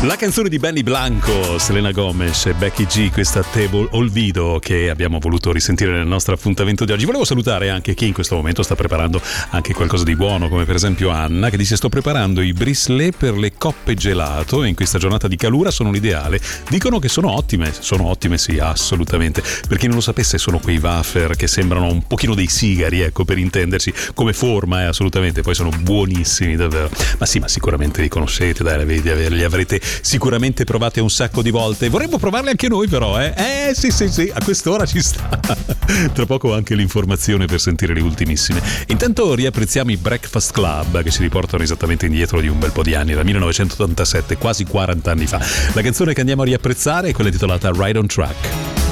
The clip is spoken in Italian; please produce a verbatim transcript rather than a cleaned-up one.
La canzone di Benny Blanco, Selena Gomez e Becky G, questa Table Olvido che abbiamo voluto risentire nel nostro appuntamento di oggi. Volevo salutare anche chi in questo momento sta preparando anche qualcosa di buono, come per esempio Anna, che dice: sto preparando i brislet per le coppe gelato e in questa giornata di calura sono l'ideale. Dicono che sono ottime, sono ottime sì, assolutamente. Per chi non lo sapesse, sono quei wafer che sembrano un pochino dei sigari, ecco, per intenderci, come forma, eh, assolutamente, poi sono buonissimi davvero. Ma sì, ma sicuramente li conoscete, dai, li avrete sicuramente provate un sacco di volte. Vorremmo provarle anche noi però, eh? Eh sì sì sì, a quest'ora ci sta. Tra poco anche l'informazione per sentire le ultimissime. Intanto riapprezziamo i Breakfast Club, che ci riportano esattamente indietro di un bel po' di anni, dal millenovecentottantasette, quasi quaranta anni fa. La canzone che andiamo a riapprezzare è quella intitolata Ride on Track.